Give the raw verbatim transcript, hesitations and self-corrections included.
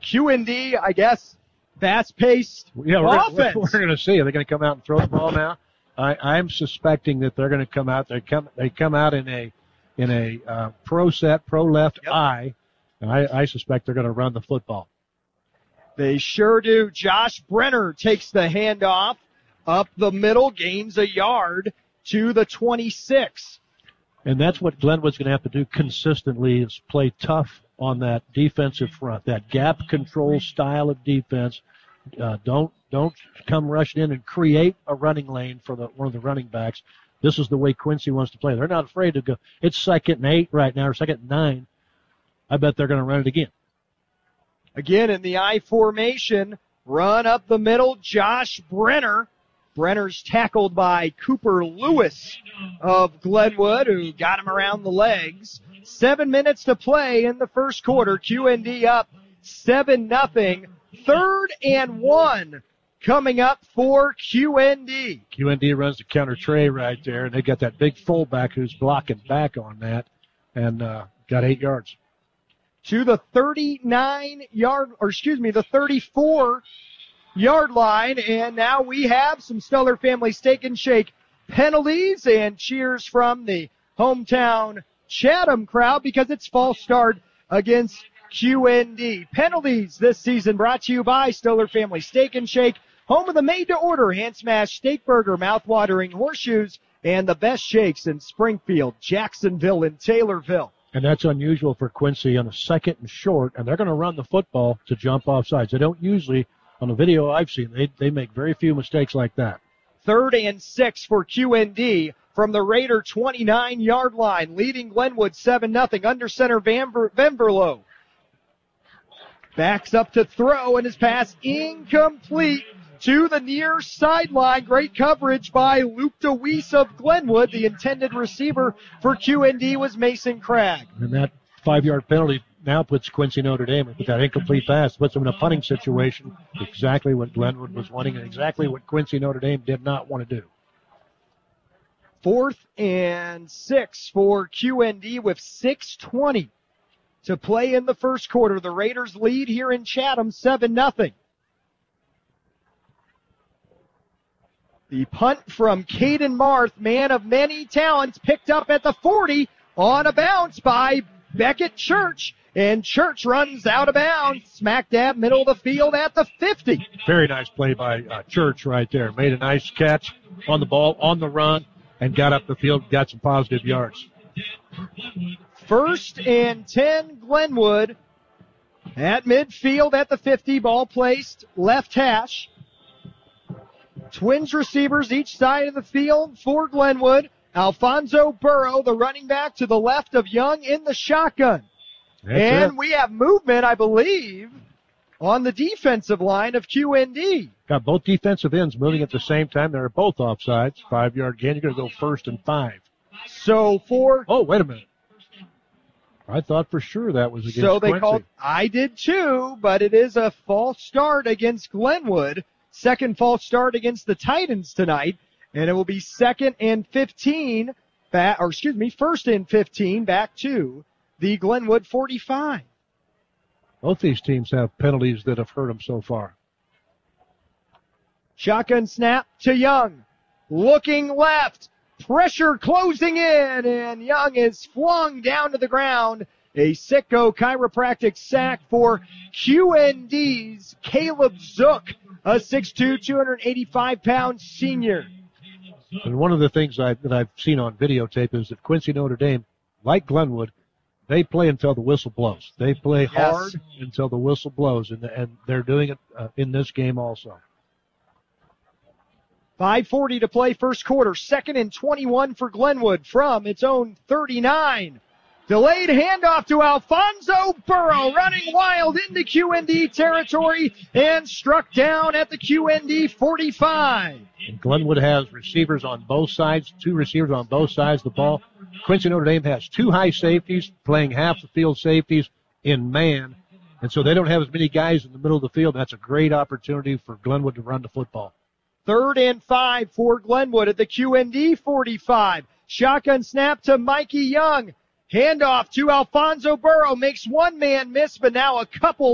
Q N D, I guess, fast-paced yeah, we're, offense. We're, we're going to see. Are they going to come out and throw the ball now? I, I'm suspecting that they're going to come out. They come. They come out in a in a uh, pro set, pro left Yep. eye, and I, I suspect they're going to run the football. They sure do. Josh Brenner takes the handoff up the middle, gains a yard to the twenty-six. And that's what Glenwood's going to have to do consistently is play tough on that defensive front, that gap control style of defense. Uh, don't don't come rushing in and create a running lane for the one of the running backs. This is the way Quincy wants to play. They're not afraid to go. It's second and eight right now, or second and nine. I bet they're going to run it again. Again, in the I formation, run up the middle, Josh Brenner. Brenner's tackled by Cooper Lewis of Glenwood, who got him around the legs. Seven minutes to play in the first quarter. Q N D up seven nothing. Third and one coming up for Q N D. Q N D runs the counter tray right there, and they got that big fullback who's blocking back on that, and uh, got eight yards. To the thirty-nine yard, or excuse me, the thirty-four yard line, and now we have some Stellar Family Steak and Shake penalties and cheers from the hometown Chatham crowd because it's false start against Q N D. Penalties this season brought to you by Stellar Family Steak and Shake, home of the made-to-order hand-smashed steak burger, mouth-watering horseshoes, and the best shakes in Springfield, Jacksonville, and Taylorville. And that's unusual for Quincy on a second and short, and they're going to run the football to jump off sides. They don't usually, on the video I've seen, they they make very few mistakes like that. Third and six for Q N D from the Raider twenty-nine yard line, leading Glenwood seven nothing. Under center, Van Ver- Venverlo backs up to throw, and his pass incomplete to the near sideline. Great coverage by Luke DeWeese of Glenwood. The intended receiver for Q N D was Mason Craig. And that five-yard penalty now puts Quincy Notre Dame with that incomplete pass, puts them in a punting situation, exactly what Glenwood was wanting and exactly what Quincy Notre Dame did not want to do. Fourth and six for Q N D with six twenty to play in the first quarter. The Raiders lead here in Chatham seven nothing. The punt from Caden Marth, man of many talents, picked up at the forty on a bounce by Beckett Church. And Church runs out of bounds, smack dab middle of the field at the fifty. Very nice play by uh, Church right there. Made a nice catch on the ball, on the run, and got up the field, got some positive yards. First and ten, Glenwood at midfield at the fifty. Ball placed left hash. Twins receivers each side of the field for Glenwood. Alfonso Burrow, the running back, to the left of Young in the shotgun. That's and it. we have movement, I believe, on the defensive line of Q N D. Got both defensive ends moving at the same time. They're both offsides. Five-yard gain. You're going to go first and five. So for... Oh, wait a minute. I thought for sure that was against So they Quincy. called... I did too, but it is a false start against Glenwood. Second false start against the Titans tonight. And it will be second and fifteen, back, or excuse me, first and fifteen, back to the Glenwood forty-five. Both these teams have penalties that have hurt them so far. Shotgun snap to Young. Looking left. Pressure closing in, and Young is flung down to the ground. A Sitco chiropractic sack for Q N D's Caleb Zook, a six two, two hundred eighty-five pound senior. And one of the things I, that I've seen on videotape is that Quincy Notre Dame, like Glenwood, they play until the whistle blows. They play Yes. hard until the whistle blows, and, and they're doing it uh, in this game also. five forty to play first quarter. Second and twenty-one for Glenwood from its own thirty-nine. Delayed handoff to Alfonso Burrow, running wild into Q N D territory and struck down at the Q N D forty-five. And Glenwood has receivers on both sides, two receivers on both sides of the ball. Quincy Notre Dame has two high safeties playing half the field safeties in man. And so they don't have as many guys in the middle of the field. That's a great opportunity for Glenwood to run the football. Third and five for Glenwood at the Q N D forty-five. Shotgun snap to Mikey Young. Handoff to Alfonso Burrow. Makes one man miss, but now a couple